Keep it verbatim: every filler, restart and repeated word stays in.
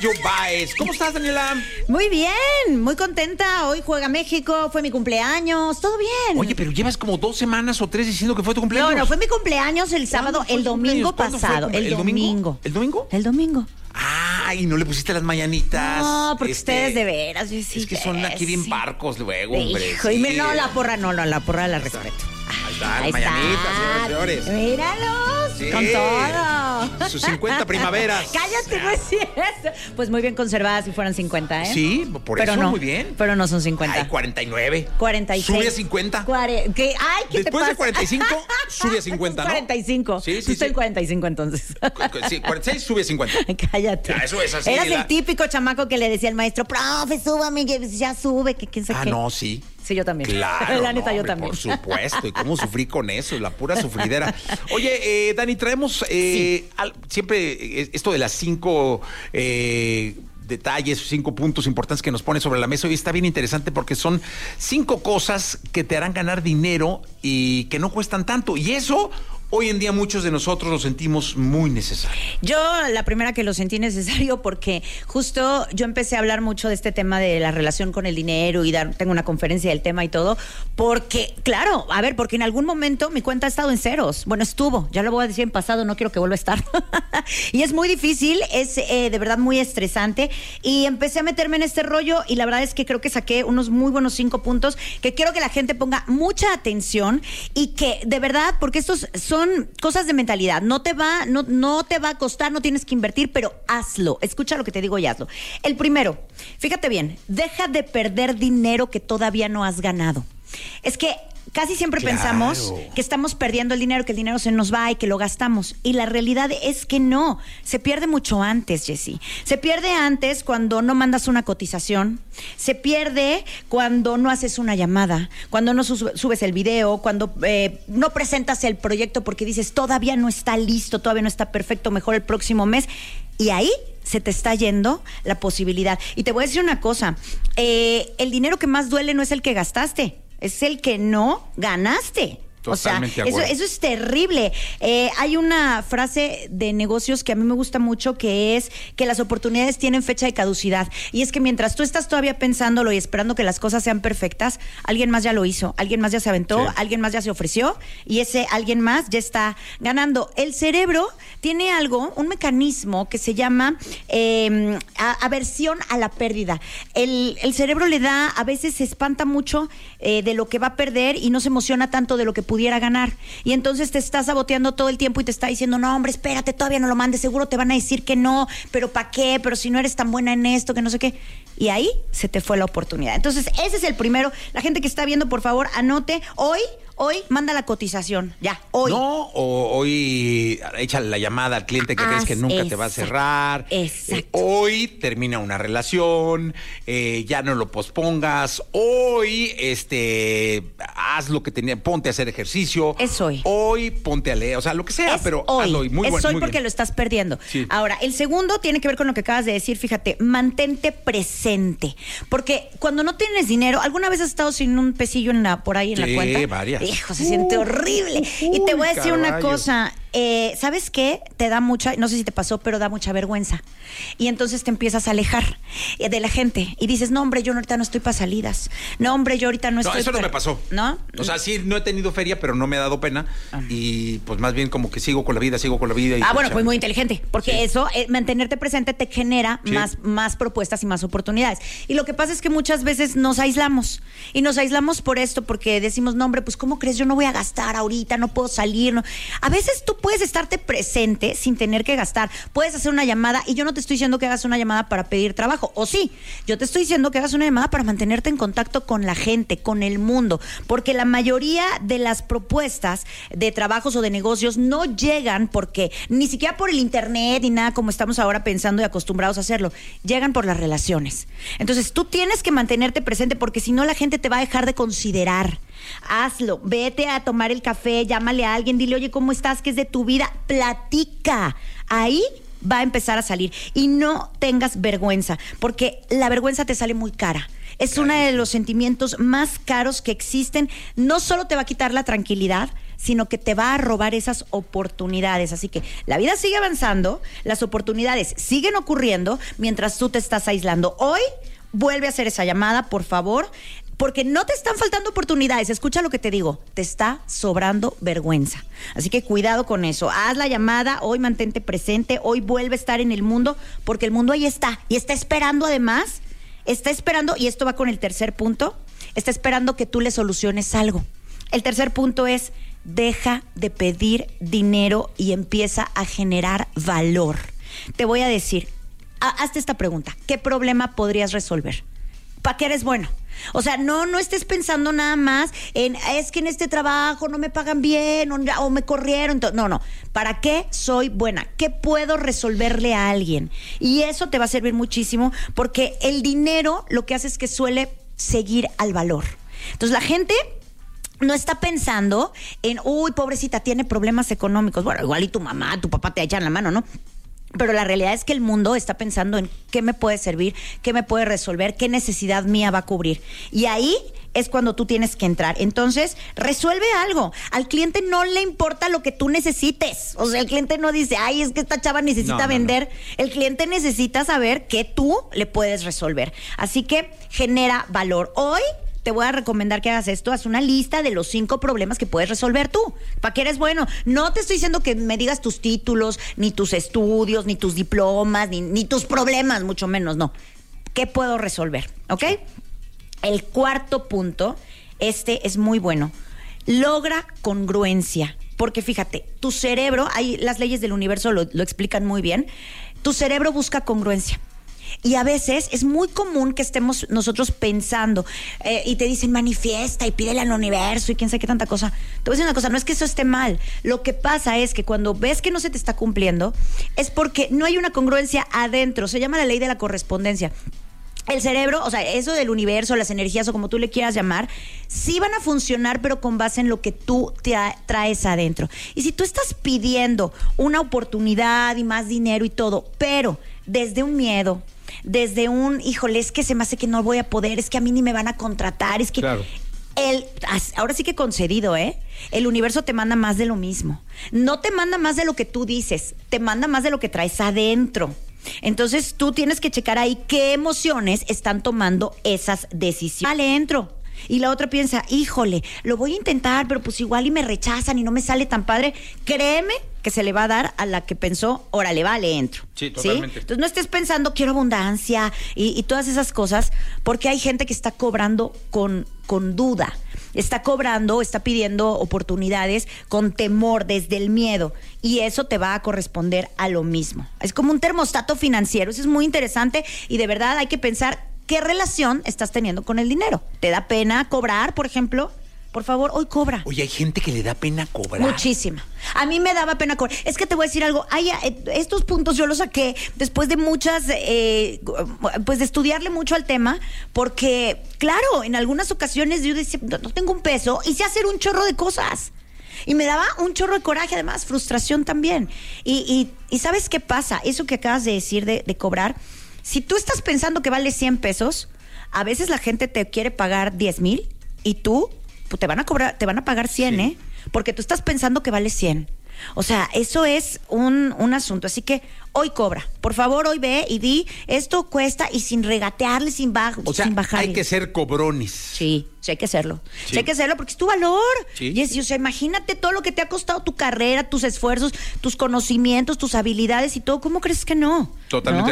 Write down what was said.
Baez. ¿Cómo estás, Daniela? Muy bien, muy contenta. Hoy juega México, fue mi cumpleaños, todo bien. Oye, pero llevas como dos semanas o tres diciendo que fue tu cumpleaños. No, no, fue mi cumpleaños el sábado, el domingo pasado. El, el domingo. ¿El domingo? El domingo. Ah, y no le pusiste las mañanitas. No, porque este, ustedes de veras. Sí, es que son aquí bien sí. parcos luego, hombre. Hijo, sí. y me, no, la porra no, no, la porra la respeto. Ahí está, Ahí mañanitas, está. señores, señores. Míralos, Sí. con todo. Sus cincuenta primaveras. Cállate, no es cierto. Pues muy bien conservadas si fueran cincuenta, ¿eh? Sí, por pero eso, no, muy bien. Pero no son cincuenta. Ay, cuarenta y nueve. cuarenta y seis. Sube a cincuenta. Cuare... ¿Qué? Ay, ¿qué Después te de pasa? cuarenta y cinco, sube a cincuenta, ¿no? cuarenta y cinco. Sí, sí, Tú estoy sí. cuarenta y cinco entonces. Sí, cuarenta y seis, sube a cincuenta. Cállate. Ya, eso es así. Eras la... el típico chamaco que le decía al maestro, profe, súbame, que ya sube, que quién sabe Ah, qué. no, sí. Sí, yo también. Claro. La neta, no, yo hombre, también. Por supuesto. ¿Y cómo sufrí con eso? La pura sufridera. Oye, eh, Dani, traemos eh, Sí. al, siempre eh, esto de las cinco eh, detalles, cinco puntos importantes que nos pone sobre la mesa. Hoy está bien interesante porque son cinco cosas que te harán ganar dinero y que no cuestan tanto. Y eso... hoy en día muchos de nosotros lo sentimos muy necesario. Yo la primera que lo sentí necesario porque justo yo empecé a hablar mucho de este tema de la relación con el dinero y dar, tengo una conferencia del tema y todo, porque, claro, a ver, porque en algún momento mi cuenta ha estado en ceros. Bueno, estuvo, ya lo voy a decir en pasado, no quiero que vuelva a estar. Y es muy difícil, es eh, de verdad muy estresante. Y empecé a meterme en este rollo y la verdad es que creo que saqué unos muy buenos cinco puntos que quiero que la gente ponga mucha atención y que de verdad, porque estos son Son cosas de mentalidad. No te va, no, no te va a costar, no tienes que invertir, pero hazlo. Escucha lo que te digo y hazlo. El primero, fíjate bien, deja de perder dinero que todavía no has ganado. Es que casi siempre Claro. pensamos que estamos perdiendo el dinero, que el dinero se nos va y que lo gastamos. Y la realidad es que no. Se pierde mucho antes, Jessy. Se pierde antes cuando no mandas una cotización. Se pierde cuando no haces una llamada, cuando no su- subes el video, cuando eh, no presentas el proyecto porque dices, todavía no está listo, todavía no está perfecto, mejor el próximo mes. Y ahí se te está yendo la posibilidad. Y te voy a decir una cosa, eh, el dinero que más duele no es el que gastaste, es el que no ganaste. Totalmente o sea, de eso, acuerdo. eso es terrible. Eh, hay una frase de negocios que a mí me gusta mucho que es que las oportunidades tienen fecha de caducidad. Y es que mientras tú estás todavía pensándolo y esperando que las cosas sean perfectas, alguien más ya lo hizo, alguien más ya se aventó, Sí. alguien más ya se ofreció y ese alguien más ya está ganando. El cerebro tiene algo, un mecanismo que se llama eh, a- aversión a la pérdida. El, el cerebro le da, a veces se espanta mucho eh, de lo que va a perder y no se emociona tanto de lo que pudiera ganar. Y entonces te está saboteando todo el tiempo y te está diciendo, no, hombre, espérate, todavía no lo mandes, seguro te van a decir que no, pero ¿para qué? Pero si no eres tan buena en esto, que no sé qué. Y ahí se te fue la oportunidad. Entonces, ese es el primero. La gente que está viendo, por favor, anote. Hoy, hoy, manda la cotización. Ya, hoy. No, o hoy echa la llamada al cliente que Haz crees que nunca te va a exacto, cerrar. exacto. Eh, hoy termina una relación, eh, ya no lo pospongas. Hoy, este, haz lo que tenía, ponte a hacer ejercicio. Es hoy. Hoy ponte a leer, o sea, lo que sea, Es pero hoy. hazlo hoy. Muy es bueno, hoy muy porque bien. lo estás perdiendo. Sí. Ahora, el segundo tiene que ver con lo que acabas de decir. Fíjate, mantente presente. Porque cuando no tienes dinero, ¿alguna vez has estado sin un pesillo en la, por ahí en Sí, la cuenta? varias. Hijo, se siente horrible. Y te voy a decir una caballo. cosa. Eh, ¿Sabes qué? Te da mucha, no sé si te pasó, pero da mucha vergüenza. Y entonces te empiezas a alejar eh, de la gente. Y dices, no, hombre, yo ahorita no estoy para salidas. No, hombre, yo ahorita no No, estoy... eso no pa-". me pasó. ¿No? O sea, sí, no he tenido feria, pero no me ha dado pena. Y pues más bien como que sigo con la vida, sigo con la vida. Y Ah, pues, bueno, ya. pues muy inteligente, porque Sí. eso, eh, mantenerte presente te genera Sí. más, más propuestas y más oportunidades. Y lo que pasa es que muchas veces nos aislamos, y nos aislamos por esto, porque decimos, no, hombre, pues ¿cómo crees? Yo no voy a gastar ahorita, no puedo salir. No. A veces tú puedes estarte presente sin tener que gastar. Puedes hacer una llamada, y yo no te estoy diciendo que hagas una llamada para pedir trabajo, o sí, yo te estoy diciendo que hagas una llamada para mantenerte en contacto con la gente, con el mundo, porque la mayoría de las propuestas de trabajos o de negocios no llegan porque ni siquiera por el internet ni nada como estamos ahora pensando y acostumbrados a hacerlo, llegan por las relaciones. Entonces tú tienes que mantenerte presente porque si no la gente te va a dejar de considerar. Hazlo, vete a tomar el café, llámale a alguien, dile, oye, ¿cómo estás? ¿Qué es de tu vida? Platica. Ahí va a empezar a salir. Y no tengas vergüenza, porque la vergüenza te sale muy cara. Es uno de los sentimientos más caros que existen. No solo te va a quitar la tranquilidad, sino que te va a robar esas oportunidades. Así que la vida sigue avanzando, las oportunidades siguen ocurriendo mientras tú te estás aislando. Hoy vuelve a hacer esa llamada, por favor, porque no te están faltando oportunidades. Escucha lo que te digo, te está sobrando vergüenza. Así que cuidado con eso. Haz la llamada, hoy mantente presente, hoy vuelve a estar en el mundo, porque el mundo ahí está. Y está esperando además, está esperando, y esto va con el tercer punto, está esperando que tú le soluciones algo. El tercer punto es, deja de pedir dinero y empieza a generar valor. Te voy a decir, hazte esta pregunta, ¿qué problema podrías resolver? ¿Para qué eres bueno? O sea, no, no estés pensando nada más en, es que en este trabajo no me pagan bien o, o me corrieron. No, no. ¿Para qué soy buena? ¿Qué puedo resolverle a alguien? Y eso te va a servir muchísimo, porque el dinero lo que hace es que suele seguir al valor. Entonces la gente no está pensando en, uy, pobrecita, tiene problemas económicos. Bueno, igual y tu mamá, tu papá te echan la mano, ¿no? Pero la realidad es que el mundo está pensando en qué me puede servir, qué me puede resolver, qué necesidad mía va a cubrir. Y ahí es cuando tú tienes que entrar. Entonces, resuelve algo. Al cliente no le importa lo que tú necesites. O sea, el cliente no dice, ay, es que esta chava necesita no, no, vender. No. El cliente necesita saber qué tú le puedes resolver. Así que genera valor. Hoy te voy a recomendar que hagas esto, haz una lista de los cinco problemas que puedes resolver tú. ¿Para qué eres bueno? No te estoy diciendo que me digas tus títulos, ni tus estudios, ni tus diplomas, ni, ni tus problemas, mucho menos, no. ¿Qué puedo resolver? ¿Ok? El cuarto punto, este es muy bueno. Logra congruencia. Porque fíjate, tu cerebro, ahí las leyes del universo lo, lo explican muy bien, tu cerebro busca congruencia. Y a veces es muy común que estemos nosotros pensando eh, y te dicen manifiesta y pídele al universo y quién sabe qué tanta cosa. Te voy a decir una cosa, no es que eso esté mal. Lo que pasa es que cuando ves que no se te está cumpliendo es porque no hay una congruencia adentro. Se llama la ley de la correspondencia. El cerebro, o sea, eso del universo, las energías o como tú le quieras llamar, sí van a funcionar, pero con base en lo que tú te traes adentro. Y si tú estás pidiendo una oportunidad y más dinero y todo, pero desde un miedo, desde un, híjole, es que se me hace que no voy a poder, es que a mí ni me van a contratar, es que... Claro. El, ahora sí que concedido, ¿eh? El universo te manda más de lo mismo. No te manda más de lo que tú dices, te manda más de lo que traes adentro. Entonces tú tienes que checar ahí qué emociones están tomando esas decisiones. Vale, entro. Y la otra piensa, híjole, lo voy a intentar, pero pues igual y me rechazan y no me sale tan padre. Créeme que se le va a dar a la que pensó, órale, vale, entro. Sí, totalmente. ¿Sí? Entonces no estés pensando, quiero abundancia y, y todas esas cosas, porque hay gente que está cobrando con, con duda. Está cobrando, está pidiendo oportunidades con temor, desde el miedo. Y eso te va a corresponder a lo mismo. Es como un termostato financiero. Eso es muy interesante y de verdad hay que pensar qué relación estás teniendo con el dinero. ¿Te da pena cobrar, por ejemplo? Por favor, hoy cobra. Oye, hay gente que le da pena cobrar. Muchísima. A mí me daba pena cobrar. Es que te voy a decir algo. Ay, estos puntos yo los saqué después de muchas, eh, pues de estudiarle mucho al tema, porque, claro, en algunas ocasiones yo decía, no tengo un peso y sé hacer un chorro de cosas. Y me daba un chorro de coraje, además, frustración también. Y, y, y ¿sabes qué pasa? Eso que acabas de decir de, de cobrar, si tú estás pensando que vale cien pesos, a veces la gente te quiere pagar diez mil y tú pues te van a cobrar, te van a pagar cien, sí. ¿eh? Porque tú estás pensando que vale cien. O sea, eso es un, un asunto. Así que hoy cobra. Por favor, hoy ve y di, esto cuesta, y sin regatearle, sin, baj o sea, sin bajarle. Hay que ser cobrones. Sí, sí hay que hacerlo. Sí, sí hay que hacerlo porque es tu valor. Sí. Y es, o sea, imagínate todo lo que te ha costado tu carrera, tus esfuerzos, tus conocimientos, tus habilidades y todo. ¿Cómo crees que no? Totalmente. ¿No?